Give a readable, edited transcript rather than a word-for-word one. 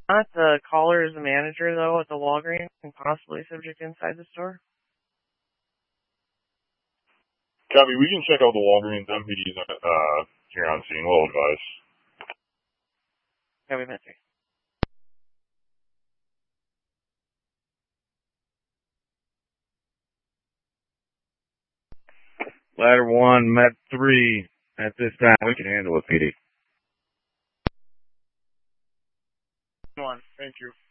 Not the caller is the manager, though, at the Walgreens and possibly subject inside the store? Copy, we can check out the Walgreens. MPD's here on scene. We'll advise. Copy, Mr. Ladder 1, Met 3. At this time, we can handle it, PD. 1, thank you.